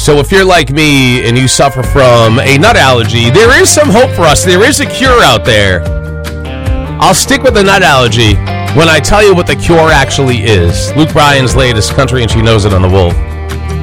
So if you're like me and you suffer from a nut allergy, there is some hope for us. There is a cure out there. I'll stick with the nut allergy when I tell you what the cure actually is. Luke Bryan's latest Country and She Knows It on the Wolf.